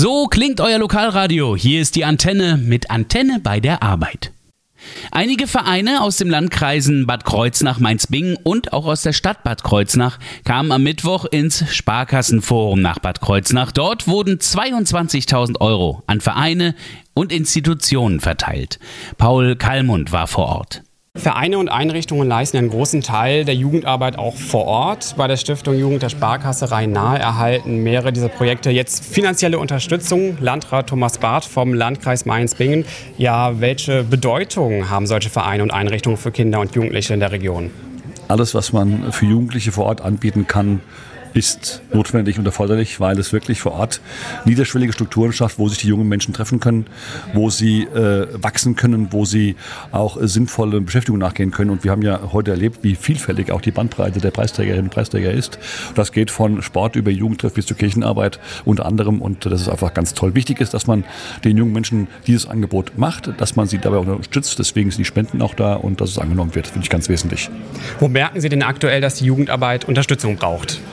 So klingt euer Lokalradio. Hier ist die Antenne mit Antenne bei der Arbeit. Einige Vereine aus den Landkreisen Bad Kreuznach, Mainz-Bingen und auch aus der Stadt Bad Kreuznach kamen am Mittwoch ins Sparkassenforum nach Bad Kreuznach. Dort wurden 22.000 € an Vereine und Institutionen verteilt. Paul Kallmund war vor Ort. Vereine und Einrichtungen leisten einen großen Teil der Jugendarbeit auch vor Ort. Bei der Stiftung Jugend der Sparkasse Rhein-Nahe erhalten mehrere dieser Projekte jetzt finanzielle Unterstützung. Landrat Thomas Barth vom Landkreis Mainz-Bingen. Ja, welche Bedeutung haben solche Vereine und Einrichtungen für Kinder und Jugendliche in der Region? Alles, was man für Jugendliche vor Ort anbieten kann, ist notwendig und erforderlich, weil es wirklich vor Ort niederschwellige Strukturen schafft, wo sich die jungen Menschen treffen können, wo sie wachsen können, wo sie auch sinnvolle Beschäftigung nachgehen können. Und wir haben ja heute erlebt, wie vielfältig auch die Bandbreite der Preisträgerinnen und Preisträger ist. Das geht von Sport über Jugendtreff bis zur Kirchenarbeit unter anderem. Und das ist einfach ganz toll. Wichtig ist, dass man den jungen Menschen dieses Angebot macht, dass man sie dabei unterstützt. Deswegen sind die Spenden auch da und dass es angenommen wird, finde ich ganz wesentlich. Wo merken Sie denn aktuell, dass die Jugendarbeit Unterstützung braucht?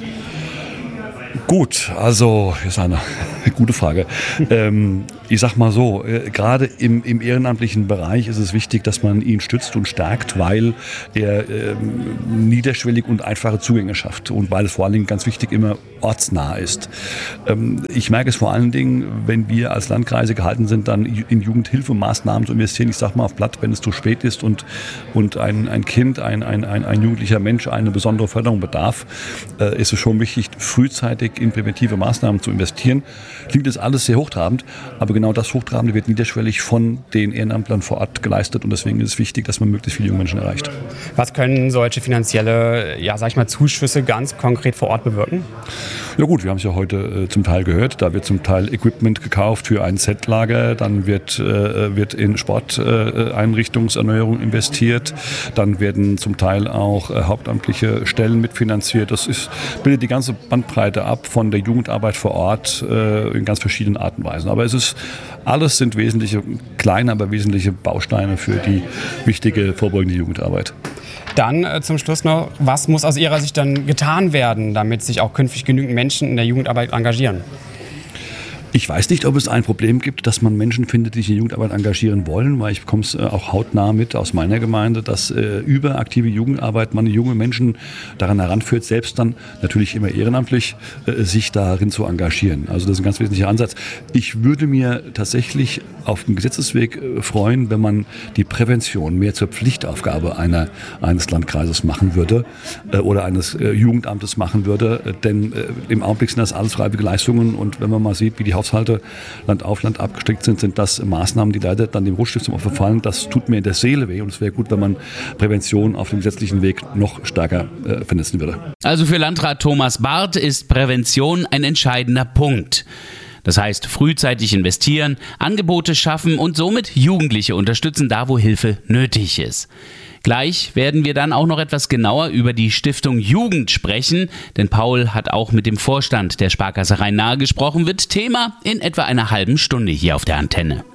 Gut, also ist eine gute Frage. Ich sag mal so, gerade im ehrenamtlichen Bereich ist es wichtig, dass man ihn stützt und stärkt, weil er niederschwellig und einfache Zugänge schafft und weil es vor allen Dingen ganz wichtig immer ortsnah ist. Ich merke es vor allen Dingen, wenn wir als Landkreise gehalten sind, dann in Jugendhilfemaßnahmen zu investieren. Ich sag mal auf Blatt, wenn es zu spät ist und ein Kind, ein jugendlicher Mensch eine besondere Förderung bedarf, ist es schon wichtig, frühzeitig in präventive Maßnahmen zu investieren. Klingt das alles sehr hochtrabend, aber genau das Hochtrabende wird niederschwellig von den Ehrenamtlern vor Ort geleistet und deswegen ist es wichtig, dass man möglichst viele junge Menschen erreicht. Was können solche finanzielle, Zuschüsse ganz konkret vor Ort bewirken? Ja gut, wir haben es ja heute zum Teil gehört. Da wird zum Teil Equipment gekauft für ein Zeltlager, dann wird in Sporteinrichtungserneuerung investiert, dann werden zum Teil auch hauptamtliche Stellen mitfinanziert. Das bildet die ganze Bandbreite ab von der Jugendarbeit vor Ort in ganz verschiedenen Arten und Weisen. Aber alles sind wesentliche, kleine, aber wesentliche Bausteine für die wichtige vorbeugende Jugendarbeit. Dann zum Schluss noch, was muss aus Ihrer Sicht dann getan werden, damit sich auch künftig genügend Menschen in der Jugendarbeit engagieren? Ich weiß nicht, ob es ein Problem gibt, dass man Menschen findet, die sich in Jugendarbeit engagieren wollen, weil ich bekomme es auch hautnah mit aus meiner Gemeinde, dass über aktive Jugendarbeit man junge Menschen daran heranführt, selbst dann natürlich immer ehrenamtlich sich darin zu engagieren. Also das ist ein ganz wesentlicher Ansatz. Ich würde mir tatsächlich auf dem Gesetzesweg freuen, wenn man die Prävention mehr zur Pflichtaufgabe eines Landkreises machen würde oder eines Jugendamtes machen würde, denn im Augenblick sind das alles freiwillige Leistungen und wenn man mal sieht, wie die Haushalte Land auf Land abgesteckt sind das Maßnahmen, die leider dann dem Rotstift zum Opfer fallen. Das tut mir in der Seele weh und es wäre gut, wenn man Prävention auf dem gesetzlichen Weg noch stärker vernetzen würde. Also für Landrat Thomas Barth ist Prävention ein entscheidender Punkt. Das heißt, frühzeitig investieren, Angebote schaffen und somit Jugendliche unterstützen, da wo Hilfe nötig ist. Gleich werden wir dann auch noch etwas genauer über die Stiftung Jugend sprechen, denn Paul hat auch mit dem Vorstand der Sparkasse Rhein-Nahe gesprochen, wird Thema in etwa einer halben Stunde hier auf der Antenne.